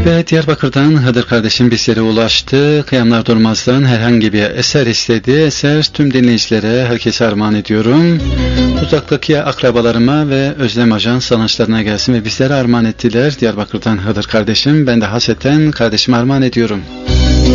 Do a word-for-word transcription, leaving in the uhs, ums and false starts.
Ve Diyarbakır'dan Hıdır kardeşim bizlere ulaştı. Kıyamlar Durmaz'dan herhangi bir eser istedi. Eser tüm dinleyicilere, herkese armağan ediyorum. Uzaktaki akrabalarıma ve Özlem Ajans sanatçılarına gelsin ve bizlere armağan ettiler. Diyarbakır'dan Hıdır kardeşim. Ben de haseten kardeşime armağan ediyorum.